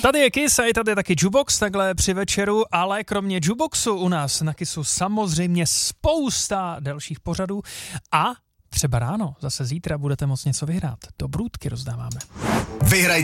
Tady je Kiss a je tady taky Jukebox takhle při večeru, ale kromě Jukeboxu u nás na Kissu samozřejmě spousta dalších pořadů a třeba ráno, zase zítra budete moct něco vyhrát. Dobrůdky rozdáváme. Vyhraj